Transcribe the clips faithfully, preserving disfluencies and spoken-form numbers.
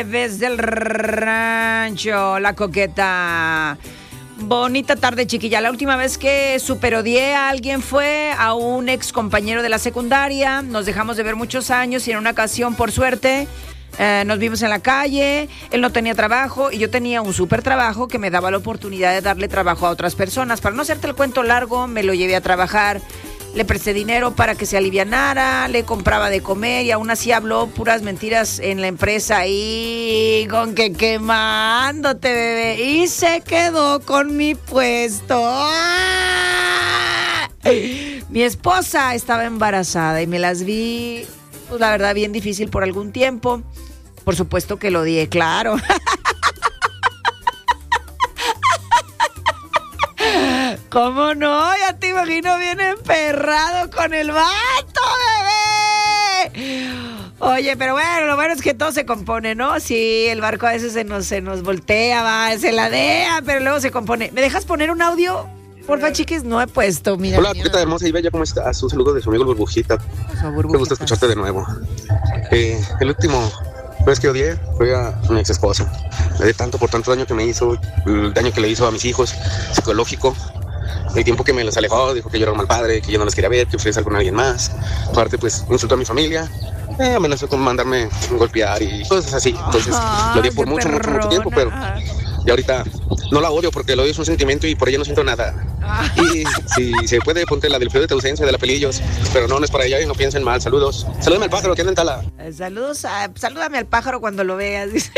Desde el rancho, la coqueta. Bonita tarde, chiquilla. La última vez que superodié a alguien fue a un ex compañero de la secundaria. Nos dejamos de ver muchos años y en una ocasión, por suerte, eh, nos vimos en la calle. Él no tenía trabajo y yo tenía un súper trabajo que me daba la oportunidad de darle trabajo a otras personas. Para no hacerte el cuento largo, me lo llevé a trabajar. Le presté dinero para que se alivianara, le compraba de comer y aún así habló puras mentiras en la empresa y con que quemándote, bebé. Y se quedó con mi puesto. ¡Ah! Mi esposa estaba embarazada y me las vi, pues la verdad, bien difícil por algún tiempo. Por supuesto que lo odié, claro. ¿Cómo no? Ya te imagino bien emperrado con el vato, bebé. Oye, pero bueno, lo bueno es que todo se compone, ¿no? Sí, el barco a veces se nos, se nos voltea, va, se ladea, pero luego se compone. ¿Me dejas poner un audio? Porfa, chiquis, no he puesto, mira. Hola, ¿qué tal, hermosa y bella? ¿Cómo estás? Un saludo de su amigo el Burbujita. Me gusta escucharte de nuevo. Eh, el último vez que odié fue a mi ex esposa. Le di tanto por tanto daño que me hizo, el daño que le hizo a mis hijos, psicológico. El tiempo que me los alejó, dijo que yo era un mal padre, que yo no los quería ver, que ustedes con alguien más. Aparte, pues, insultó a mi familia, eh, amenazó con mandarme golpear y cosas así. Entonces, ah, lo odié por mucho, mucho, mucho tiempo, pero y ahorita no la odio porque el odio es un sentimiento y por ella no siento nada. Y si se puede, ponte la del frío de tu ausencia, de la pelillos, pero no, no es para ella y no piensen mal. Saludos. Salúdame al pájaro que anda en Tala. Eh, saludos, a, salúdame al pájaro cuando lo veas, dice.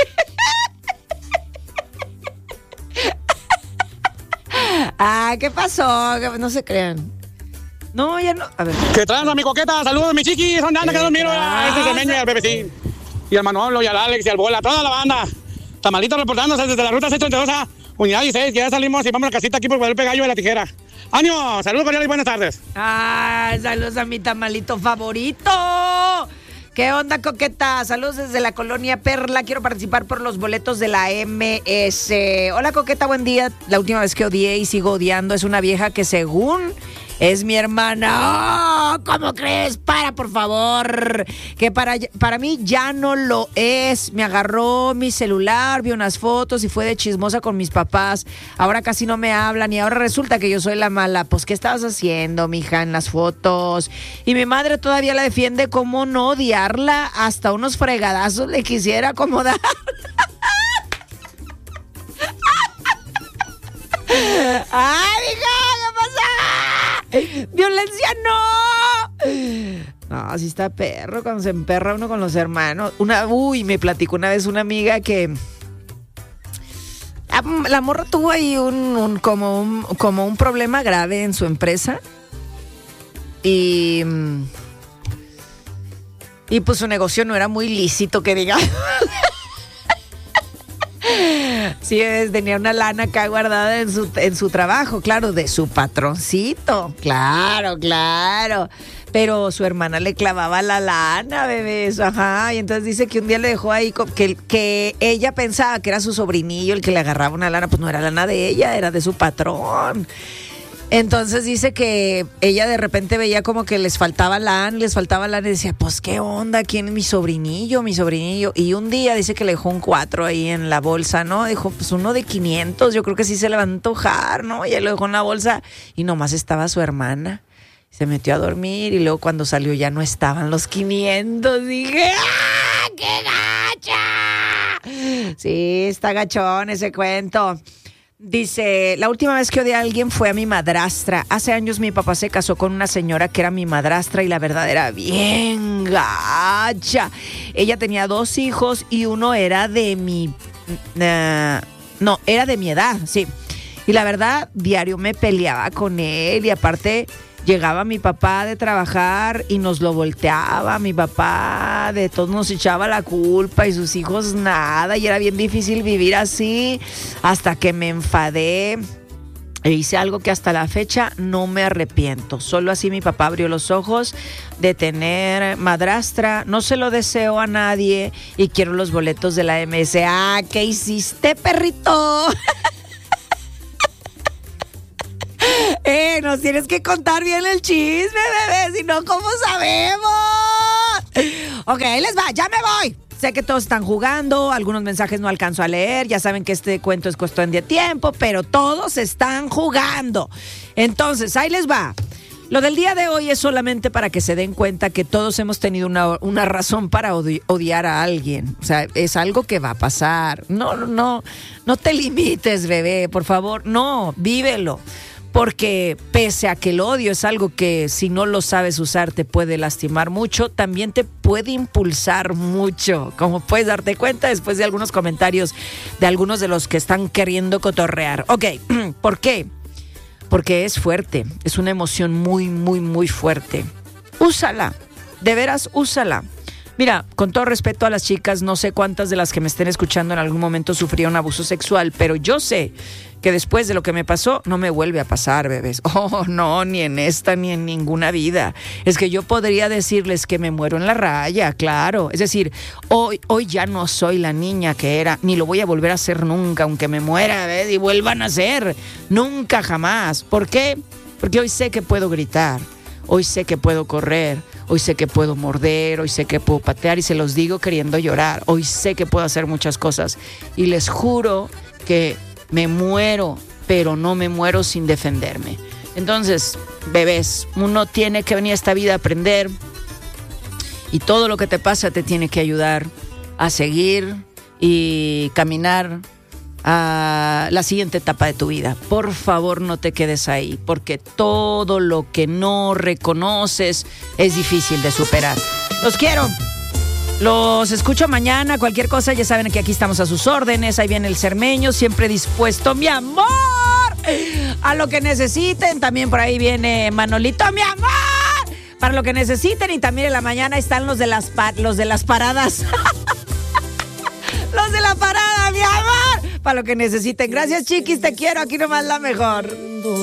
Ah, ¿qué pasó? No se crean. No, ya no. A ver. ¿Qué tranza, mi coqueta? Saludos, mi chiquis. ¿Dónde anda que los miro? A este Semeño y al Bebecín. Y al Manolo, y al Alex, y al Bola, toda la banda. Tamalito reportándose desde la ruta seiscientos treinta y dos a unidad dieciséis, que ya salimos y vamos a la casita aquí por Guadalupe Gallo de la Tijera. ¡Ánimo! Saludos cordiales y buenas tardes. Ah, saludos a mi tamalito favorito. ¿Qué onda, coqueta? Saludos desde la colonia Perla. Quiero participar por los boletos de la M S. Hola, coqueta, buen día. La última vez que odié y sigo odiando es una vieja que según es mi hermana. Oh, ¿cómo crees? Para, por favor. Que para, para mí ya no lo es. Me agarró mi celular, vio unas fotos y fue de chismosa con mis papás. Ahora casi no me hablan y ahora resulta que yo soy la mala. Pues, ¿qué estabas haciendo, mija, en las fotos? Y mi madre todavía la defiende. ¿Cómo no odiarla? Hasta unos fregadazos le quisiera acomodar. ¡Ay, hija! ¿Qué pasa? ¡Violencia no! No, así está perro cuando se emperra uno con los hermanos. Una, uy, me platicó una vez una amiga que la, la morra tuvo ahí un, un, como un como un problema grave en su empresa. Y y pues su negocio no era muy lícito, que diga. Sí, tenía una lana acá guardada en su, en su trabajo, claro, de su patroncito, claro, claro. Pero su hermana le clavaba la lana, bebés, ajá. Y entonces dice que un día le dejó ahí, que, que ella pensaba que era su sobrinillo el que le agarraba una lana, pues no era lana de ella, era de su patrón. Entonces dice que ella de repente veía como que les faltaba lana, les faltaba lana y decía, pues qué onda, ¿quién es mi sobrinillo, mi sobrinillo? Y un día dice que le dejó un cuatro ahí en la bolsa, ¿no? Dijo, pues uno de quinientos, yo creo que sí se le va a antojar, ¿no? Y él lo dejó en la bolsa y nomás estaba su hermana. Se metió a dormir y luego cuando salió ya no estaban los quinientos. Dije, ¡ah, qué gacha! Sí, está gachón ese cuento. Dice, la última vez que odié a alguien fue a mi madrastra. Hace años mi papá se casó con una señora que era mi madrastra y la verdad era bien gacha. Ella tenía dos hijos y uno era de mi... Uh, no, era de mi edad, sí. Y la verdad, diario me peleaba con él y aparte... Llegaba mi papá de trabajar y nos lo volteaba, mi papá de todos nos echaba la culpa y sus hijos nada, y era bien difícil vivir así hasta que me enfadé e hice algo que hasta la fecha no me arrepiento. Solo así mi papá abrió los ojos de tener madrastra, no se lo deseo a nadie y quiero los boletos de la M S. Ah, ¿qué hiciste, perrito? Eh, nos tienes que contar bien el chisme, bebé, si no, ¿cómo sabemos? Ok, ahí les va, ya me voy. sé que todos están jugando, algunos mensajes no alcanzo a leer, ya saben que este cuento es cuestión de tiempo, pero todos están jugando. Entonces, ahí les va. Lo del día de hoy es solamente para que se den cuenta que todos hemos tenido una, una razón para odi- odiar a alguien. O sea, es algo que va a pasar. No, no, no te limites, bebé, por favor. No, vívelo. Porque pese a que el odio es algo que si no lo sabes usar te puede lastimar mucho, también te puede impulsar mucho. Como puedes darte cuenta después de algunos comentarios de algunos de los que están queriendo cotorrear. Ok, ¿por qué? Porque es fuerte, es una emoción muy, muy, muy fuerte. Úsala, de veras, úsala. Mira, con todo respeto a las chicas, no sé cuántas de las que me estén escuchando en algún momento sufrieron abuso sexual, pero yo sé que después de lo que me pasó, no me vuelve a pasar, bebés. Oh, no, ni en esta ni en ninguna vida. Es que yo podría decirles que me muero en la raya, claro. Es decir, hoy, hoy ya no soy la niña que era, ni lo voy a volver a ser nunca, aunque me muera, ¿ves? Y vuelvan a ser. Nunca, jamás. ¿Por qué? Porque hoy sé que puedo gritar. Hoy sé que puedo correr, hoy sé que puedo morder, hoy sé que puedo patear y se los digo queriendo llorar. Hoy sé que puedo hacer muchas cosas y les juro que me muero, pero no me muero sin defenderme. Entonces, bebés, uno tiene que venir a esta vida a aprender y todo lo que te pasa te tiene que ayudar a seguir y caminar a la siguiente etapa de tu vida. Por favor, no te quedes ahí, porque todo lo que no reconoces es difícil de superar. Los quiero. Los escucho mañana. Cualquier cosa, ya saben que aquí estamos a sus órdenes. Ahí viene el Cermeño, siempre dispuesto, mi amor, a lo que necesiten. También por ahí viene Manolito, mi amor, para lo que necesiten. Y también en la mañana están los de las, pa- los de las paradas. Los de la parada, mi amor, para lo que necesiten. Gracias, chiquis, te quiero. Aquí nomás la mejor.